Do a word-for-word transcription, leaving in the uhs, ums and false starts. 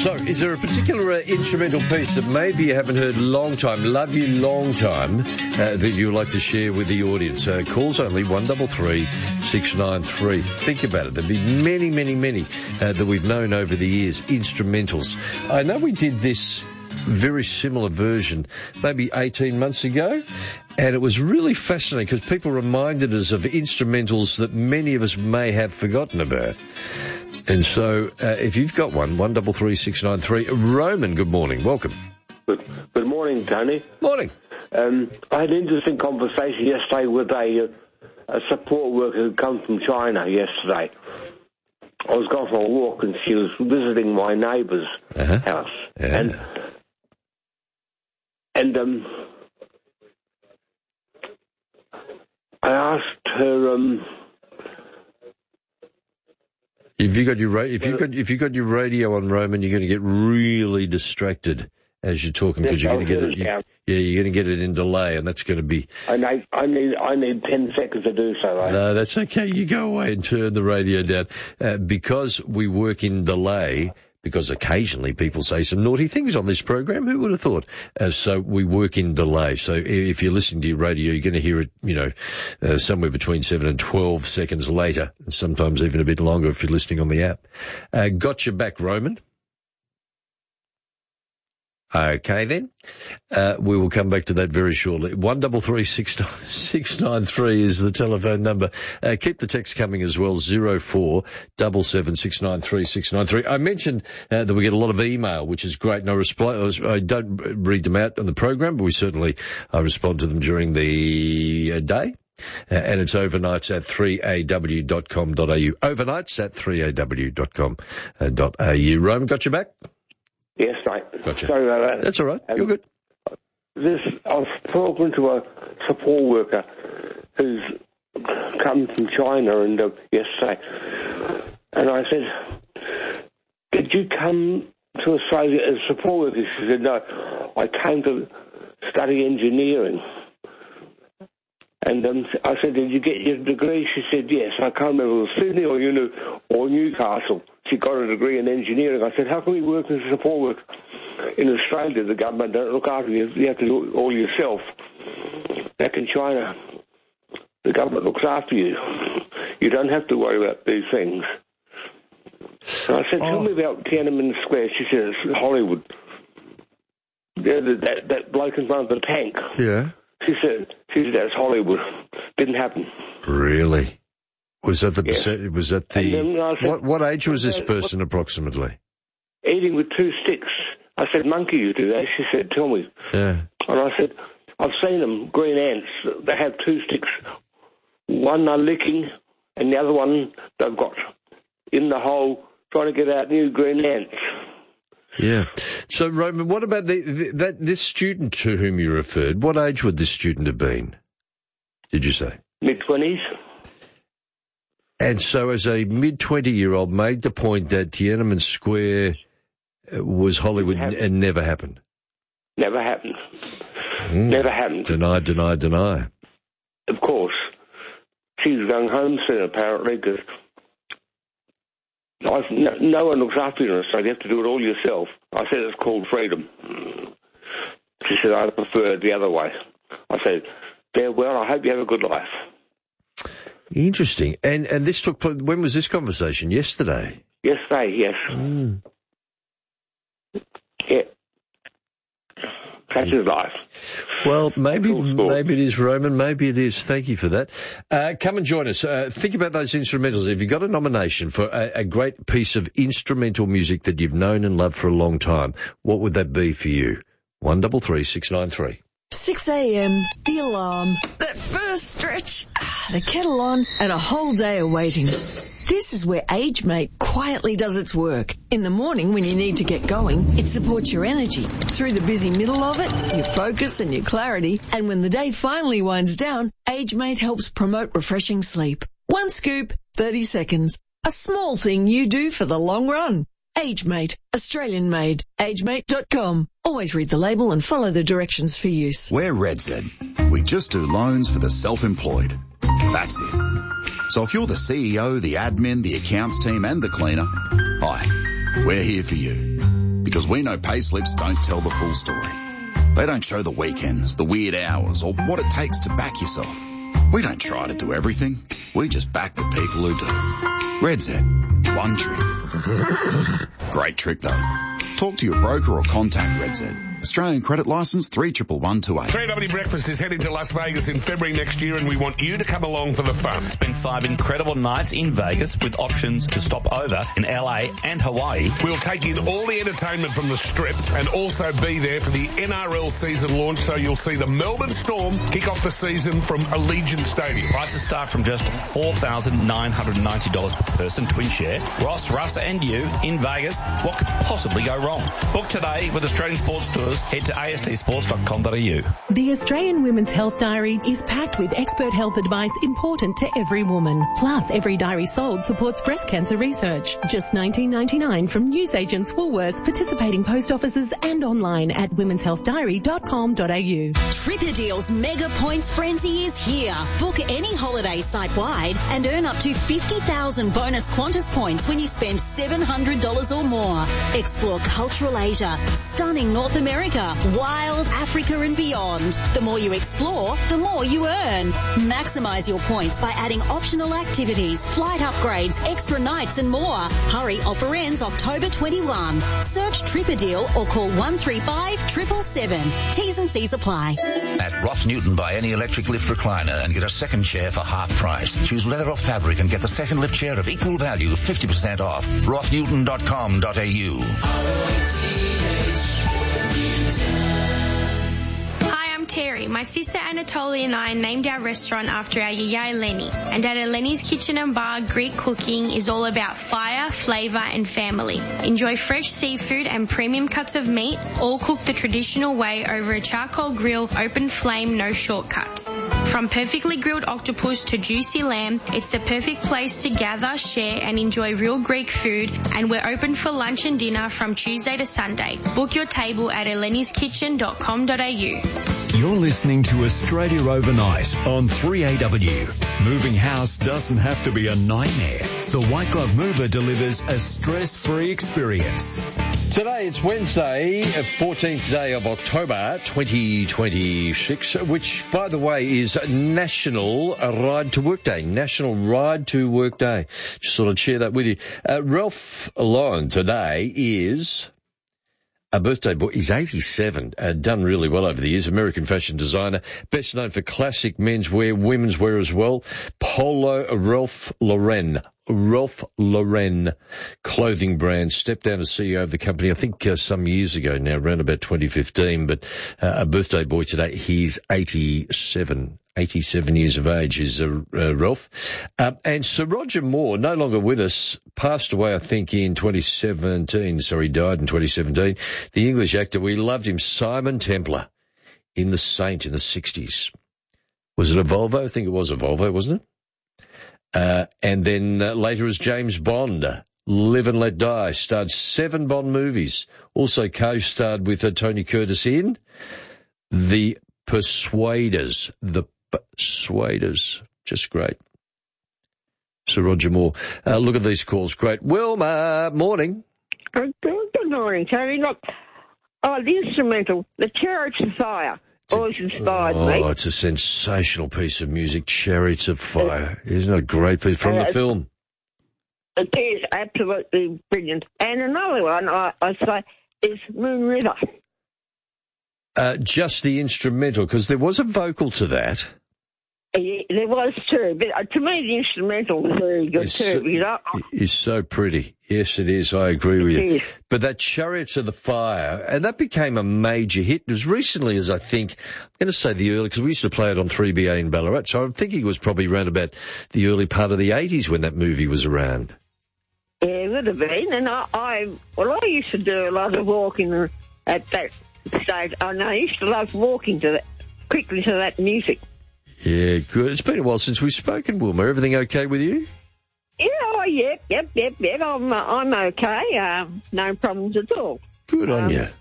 So, is there a particular uh, instrumental piece that maybe you haven't heard long time, love you long time, uh, that you would like to share with the audience? Uh, calls only one double three six nine three. Think about it. There'll be many, many, many uh, that we've known over the years, instrumentals. I know we did this very similar version maybe eighteen months ago, and it was really fascinating because people reminded us of instrumentals that many of us may have forgotten about. And so, uh, if you've got one, one double three six nine three. Roman, good morning. Welcome. Good, good morning, Tony. Morning. Um, I had an interesting conversation yesterday with a, a support worker who come from China yesterday. I was going for a walk and she was visiting my neighbour's uh-huh. house. Yeah. And, and um, I asked her... Um, If you got your ra- if you got if you got your radio on, Roman, you're going to get really distracted as you're talking because you're going to get it. You, yeah, you're going to get it in delay, and that's going to be. I need I need I need ten seconds to do so. Right? No, that's okay. You go away and turn the radio down uh, because we work in delay. Because occasionally people say some naughty things on this program. Who would have thought? Uh, so we work in delay. So if you're listening to your radio, you're going to hear it, you know, uh, somewhere between seven and twelve seconds later, and sometimes even a bit longer if you're listening on the app. Uh, got your back, Roman. Okay, then. Uh, we will come back to that very shortly. One double three six nine six nine three is the telephone number. Uh, keep the text coming as well. Zero four double seven six nine three six nine three. I mentioned uh, that we get a lot of email, which is great. And I, reply, I don't read them out on the program, but we certainly uh, respond to them during the uh, day. Uh, and it's overnights at three a w dot com dot a u. Overnights at three a w dot com dot a u. Roman, got your back? Yes, mate. Gotcha. Sorry about that. That's all right. Um, You're good. This, I was talking to a support worker who's come from China and uh, yesterday, and I said, "Did you come to Australia as a support worker?" She said, "No, I came to study engineering." And um, I said, "Did you get your degree?" She said, "Yes." I can't remember if it was Sydney or, you know, or Newcastle. She got a degree in engineering. I said, "How can we work as a support worker in Australia? The government don't look after you. You have to do it all yourself. Back in China, the government looks after you. You don't have to worry about these things." So I said, "Tell oh. me about Tiananmen Square." She said, "It's Hollywood. Yeah, that, that bloke in front of the tank." Yeah. She said, she said, "That's Hollywood. Didn't happen." Really? Was that the, yeah. was that the, said, what, what age was this person what, approximately? Eating with two sticks. I said, "Monkey, you do that?" She said, "Tell me." Yeah. And I said, "I've seen them, green ants. They have two sticks. One they're licking, and the other one they've got in the hole trying to get out new green ants." Yeah. So, Roman, what about the, the, that this student to whom you referred? What age would this student have been, did you say? mid-twenties. And so as a mid-twenty-year-old made the point that Tiananmen Square was Hollywood and never happened? Never happened. Mm. Never happened. Deny, deny, deny. Of course. She's going home soon, apparently, because no, no one looks after you in Australia. You have to do it all yourself. I said, "It's called freedom." She said, "I prefer it the other way." I said, "Farewell, I hope you have a good life." Interesting. And and this took place, when was this conversation? Yesterday? Yesterday, yes. Mm. Yeah. That's his life. Well, maybe maybe it is, Roman. Maybe it is. Thank you for that. Uh, come and join us. Uh, think about those instrumentals. If you've got a nomination for a, a great piece of instrumental music that you've known and loved for a long time, what would that be for you? One double three six nine three. six a.m., the alarm, that first stretch, the kettle on, and a whole day of waiting. This is where AgeMate quietly does its work. In the morning when you need to get going, it supports your energy. Through the busy middle of it, your focus and your clarity. And when the day finally winds down, AgeMate helps promote refreshing sleep. One scoop, thirty seconds. A small thing you do for the long run. AgeMate, Australian made. agemate dot com. Always read the label and follow the directions for use. We're RedZ. We just do loans for the self-employed. That's it. So if you're the C E O, the admin, the accounts team and the cleaner, hi, we're here for you. Because we know pay slips don't tell the full story. They don't show the weekends, the weird hours, or what it takes to back yourself. We don't try to do everything. We just back the people who do. Red Z. One trick. Great trick though. Talk to your broker or contact Red Z. Australian credit licence three one one two eight. three W Breakfast is heading to Las Vegas in February next year, and we want you to come along for the fun. Spend five incredible nights in Vegas with options to stop over in L A and Hawaii. We'll take in all the entertainment from the Strip and also be there for the N R L season launch, so you'll see the Melbourne Storm kick off the season from Allegiant Stadium. Prices start from just four thousand nine hundred ninety dollars per person, twin share. Ross, Russ and you in Vegas. What could possibly go wrong? Book today with Australian Sports Tours. Head to a s t sports dot com dot a u. The Australian Women's Health Diary is packed with expert health advice important to every woman. Plus, every diary sold supports breast cancer research. Just nineteen ninety-nine from newsagents Woolworths, participating post offices and online at womens health diary dot com dot a u. Tripperdeal's Mega Points Frenzy is here. Book any holiday site-wide and earn up to fifty thousand bonus Qantas points when you spend seven hundred dollars or more. Explore cultural Asia, stunning North America, wild Africa and beyond. The more you explore, the more you earn. Maximise your points by adding optional activities, flight upgrades, extra nights and more. Hurry, offer ends October twenty-first. Search Tripperdeal or call one three five, seven seven seven. T's and C's apply. At Ross Newton, buy any electric lift recliner and get a second chair for half price. Choose leather or fabric and get the second lift chair of equal value, fifty percent off. ross newton dot com dot a u. Hi, I'm Terry. My sister Anatolia and I named our restaurant after our yaya Lenny. And at Eleni's Kitchen and Bar, Greek cooking is all about fire, flavour and family. Enjoy fresh seafood and premium cuts of meat, all cooked the traditional way over a charcoal grill, open flame, no shortcuts. From perfectly grilled octopus to juicy lamb, it's the perfect place to gather, share and enjoy real Greek food, and we're open for lunch and dinner from Tuesday to Sunday. Book your table at elenis kitchen dot com dot a u. You're listening to Australia Overnight on three A W. Moving house doesn't have to be a nightmare. The White Glove Mover delivers a stress-free experience. Today it's Wednesday, fourteenth day of October twenty twenty-six, which, by the way, is National Ride to Work Day. National Ride to Work Day. Just thought I'd share that with you. Uh, Ralph Lauren today is a birthday boy. He's eighty-seven, uh, done really well over the years. American fashion designer, best known for classic menswear, women's wear as well. Polo Ralph Lauren. Ralph Lauren clothing brand, stepped down as C E O of the company, I think uh, some years ago now, around about twenty fifteen, but uh, a birthday boy today. He's eighty-seven. eighty-seven years of age is uh, uh, Ralph. Uh, and Sir Roger Moore, no longer with us, passed away, I think, in twenty seventeen. Sorry, he died in twenty seventeen. The English actor, we loved him, Simon Templar, in The Saint in the sixties. Was it a Volvo? I think it was a Volvo, wasn't it? Uh, and then uh, later as James Bond, uh, Live and Let Die, starred seven Bond movies. Also co-starred with uh, Tony Curtis in The Persuaders. The Persuaders. Just great. Sir Roger Moore. Uh, look at these calls. Great. Wilma, morning. Good, good morning, Tony. Look, oh, the instrumental, The Chariots of Fire, always inspired oh, me. Oh, it's a sensational piece of music, Chariots of Fire. Isn't it a great piece from uh, the film? It is absolutely brilliant. And another one, I, I say, is Moon River. Uh, just the instrumental, because there was a vocal to that. Yeah, there was too, but uh, to me the instrumental was very good it's too. So, you know? It's so pretty. Yes, it is. I agree with it you. Is. But that Chariots of the Fire, and that became a major hit as recently as I think, I'm going to say the early, because we used to play it on three B A in Ballarat, so I'm thinking it was probably around about the early part of the eighties when that movie was around. Yeah, it would have been. And I, I well, I used to do a lot of walking at that stage. I know I used to love walking to that, quickly to that music. Yeah, good. It's been a while since we've spoken, Wilma. Everything okay with you? Yeah, oh, yep, yep, yep, yep. I'm, uh, I'm okay. Um, no problems at all. Good on um, you.